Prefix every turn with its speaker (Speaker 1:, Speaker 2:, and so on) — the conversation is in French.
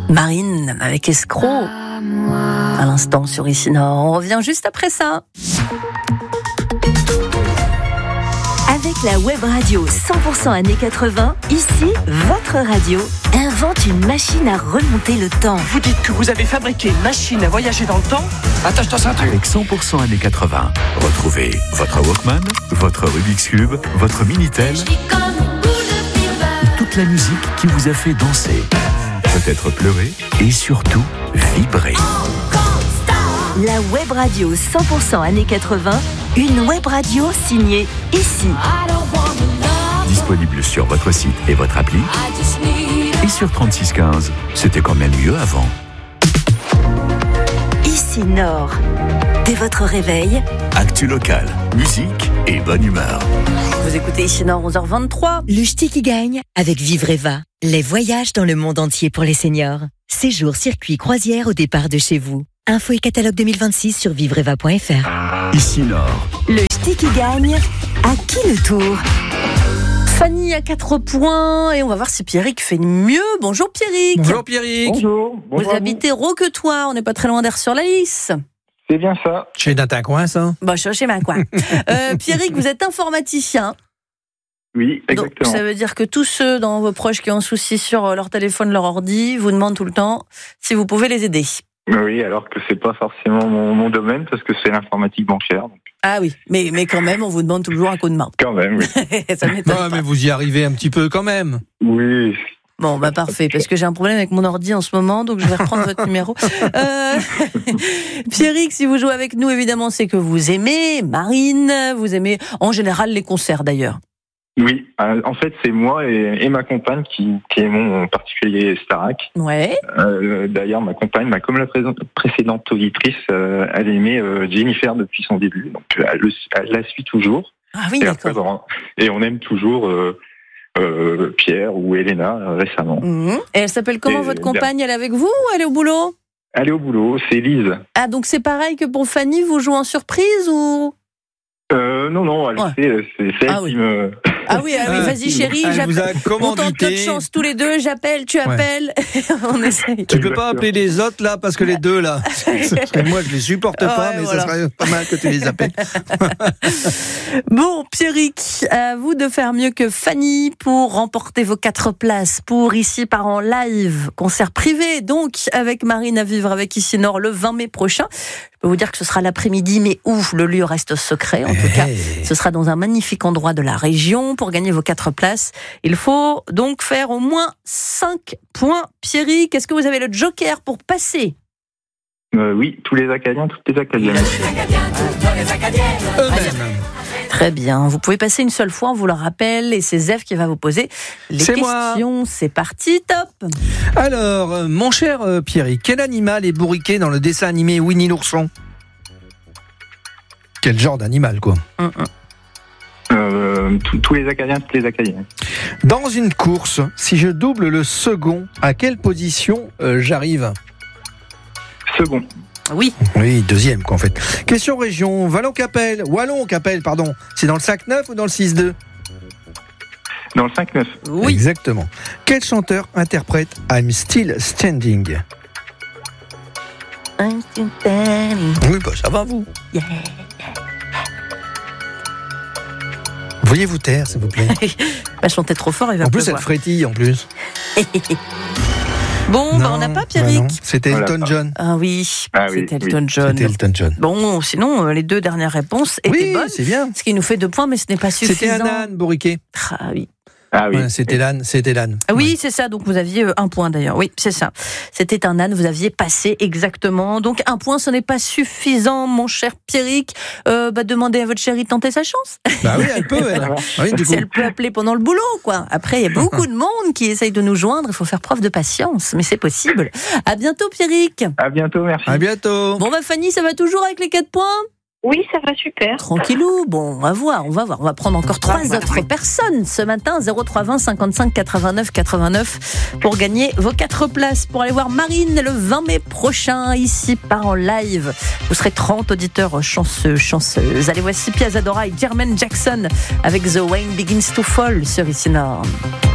Speaker 1: Marine avec Escroc à l'instant sur Ici Nord. On revient juste après ça.
Speaker 2: Avec la web radio 100% années 80, ici, votre radio invente une machine à remonter le temps.
Speaker 3: Vous dites que vous avez fabriqué une machine à voyager dans le temps ? Attache-toi ça.
Speaker 4: Avec 100% années 80, retrouvez votre Walkman, votre Rubik's Cube, votre Minitel, toute la musique qui vous a fait danser, peut-être pleurer et surtout vibrer.
Speaker 2: La web radio 100% années 80, une web radio signée ici.
Speaker 4: Disponible sur votre site et votre appli. Et sur 3615, c'était quand même mieux avant.
Speaker 2: Ici Nord. Dès votre réveil,
Speaker 4: Actu local, musique et bonne humeur.
Speaker 1: Vous écoutez Ici Nord, 11h23.
Speaker 2: le ch'ti qui gagne avec Vivreva. Les voyages dans le monde entier pour les seniors. Séjour, circuit, croisière au départ de chez vous. Info et catalogue 2026 sur vivreva.fr.
Speaker 4: Ici Nord.
Speaker 2: Le ch'ti qui gagne, à qui le tour ?
Speaker 1: Fanny à 4 points et on va voir si Pierrick fait mieux. Bonjour Pierrick.
Speaker 5: Bonjour Pierrick.
Speaker 6: Bonjour.
Speaker 1: Vous habitez Roquetois, on n'est pas très loin d'Aire-sur-la-Lys.
Speaker 6: C'est bien ça.
Speaker 5: Chez dans ta coin, ça?
Speaker 1: Bah, je suis chez ma coin. Pierrick, vous êtes informaticien.
Speaker 6: Oui, exactement.
Speaker 1: Donc, ça veut dire que tous ceux dans vos proches qui ont un souci sur leur téléphone, leur ordi, vous demandent tout le temps si vous pouvez les aider.
Speaker 6: Oui, alors que c'est pas forcément mon domaine parce que c'est l'informatique bancaire. Donc.
Speaker 1: Ah oui, mais quand même, on vous demande toujours un coup de main.
Speaker 6: Quand même, oui.
Speaker 1: Ça m'étonne
Speaker 5: Ouais,
Speaker 1: pas.
Speaker 5: mais vous y arrivez un petit peu quand même.
Speaker 6: Oui.
Speaker 1: Bon, bah parfait, parce que j'ai un problème avec mon ordi en ce moment, donc je vais reprendre votre numéro. Pierrick, si vous jouez avec nous, évidemment, c'est que vous aimez Marine, vous aimez en général les concerts d'ailleurs.
Speaker 6: Oui, en fait, c'est moi et ma compagne qui aimons en particulier Starac.
Speaker 1: Ouais.
Speaker 6: D'ailleurs, ma compagne, comme la précédente auditrice, elle aimait Jennifer depuis son début, donc elle la suit toujours.
Speaker 1: Ah oui,
Speaker 6: Et
Speaker 1: d'accord.
Speaker 6: Et on aime toujours Pierre ou Elena récemment.
Speaker 1: Et elle s'appelle comment
Speaker 6: Et
Speaker 1: votre compagne? Elle est avec vous ou elle est au boulot?
Speaker 6: Elle est au boulot, c'est Lise.
Speaker 1: Ah, donc c'est pareil que pour Fanny, vous jouez en surprise ou?
Speaker 6: Non, elle
Speaker 1: Ouais.
Speaker 6: c'est elle
Speaker 1: Ah oui.
Speaker 6: qui me...
Speaker 1: Ah oui, vas-y chérie,
Speaker 5: Elle vous a
Speaker 1: on tente
Speaker 5: commandité.
Speaker 1: notre chance tous les deux, j'appelle, tu appelles, on essaye.
Speaker 5: Tu peux pas appeler les autres là, parce que les deux là, parce que moi je les supporte pas,
Speaker 1: Ouais,
Speaker 5: mais
Speaker 1: voilà.
Speaker 5: ça serait pas mal que tu les appelles.
Speaker 1: Bon, Pierrick, à vous de faire mieux que Fanny pour remporter vos 4 places pour Ici Part en live, concert privé, donc avec Marine à vivre avec Ici Nord le 20 mai prochain. Je peux vous dire que ce sera l'après-midi, mais ouf, le lieu reste secret. En tout cas, ce sera dans un magnifique endroit de la région. Pour gagner vos 4 places, il faut donc faire au moins 5 points. Pierrick, est-ce que vous avez le joker pour passer?
Speaker 6: Oui, tous les Acadiens, toutes les Acadiennes.
Speaker 5: Eux-mêmes.
Speaker 1: Très bien. Vous pouvez passer une seule fois, on vous le rappelle, et c'est Zef qui va vous poser les
Speaker 5: C'est moi.
Speaker 1: questions. C'est parti, top.
Speaker 5: Alors, mon cher Pierrick, quel animal est bourriqué dans le dessin animé Winnie l'ourson? Quel genre d'animal, quoi?
Speaker 6: Tous les Acadiens, toutes les Acadiennes.
Speaker 5: Dans une course, si je double le second, à quelle position j'arrive?
Speaker 6: Second.
Speaker 1: Oui.
Speaker 5: Oui, deuxième, quoi, en fait. Question région, Wallon-Capelle, pardon. C'est dans le 5-9 ou dans le 6-2?
Speaker 6: Dans le 5-9.
Speaker 1: Oui.
Speaker 5: Exactement. Quel chanteur interprète I'm Still Standing? Oui, bah ça va, vous.
Speaker 1: Yeah.
Speaker 5: Veuillez vous taire, s'il vous plaît.
Speaker 1: Pas chanter trop fort, il va
Speaker 5: En plus, elle
Speaker 1: pleuvoir.
Speaker 5: frétille, en plus.
Speaker 1: Bon,
Speaker 5: Non,
Speaker 1: on n'a pas
Speaker 5: bah
Speaker 1: Pierrick.
Speaker 5: non, c'était
Speaker 6: Voilà.
Speaker 5: Elton John.
Speaker 1: Ah oui, c'était Elton John.
Speaker 5: C'était Elton John.
Speaker 1: Bon, sinon, les 2 dernières réponses étaient
Speaker 5: Oui,
Speaker 1: bonnes.
Speaker 5: c'est bien.
Speaker 1: Ce qui nous fait 2 points, mais ce n'est pas suffisant.
Speaker 5: C'était un âne bourriqué.
Speaker 1: Ah oui.
Speaker 6: Ah oui.
Speaker 5: Ouais, c'était l'âne.
Speaker 1: Ah oui, c'est ça. Donc vous aviez 1 point d'ailleurs. Oui, c'est ça. C'était un âne. Vous aviez passé exactement. Donc 1 point, ce n'est pas suffisant, mon cher Pierrick. Demandez à votre chérie de tenter sa chance.
Speaker 5: Bah oui, elle peut, elle. Ah oui, du coup.
Speaker 1: Si elle peut appeler pendant le boulot, quoi. Après, il y a beaucoup de monde qui essaye de nous joindre. Il faut faire preuve de patience, mais c'est possible. À bientôt, Pierrick.
Speaker 6: À bientôt, merci.
Speaker 5: À bientôt.
Speaker 1: Bon, Fanny, ça va toujours avec les 4 points?
Speaker 7: Oui, ça va super.
Speaker 1: Tranquillou, bon, on va voir. On va prendre encore 3 autres personnes ce matin, 0320 55 89 89, pour gagner vos 4 places, pour aller voir Marine le 20 mai prochain, Ici Part en live. Vous serez 30 auditeurs chanceux, chanceuses. Allez, voici Piazza Dora et Jermaine Jackson avec The Rain Begins to Fall sur Ici Nord.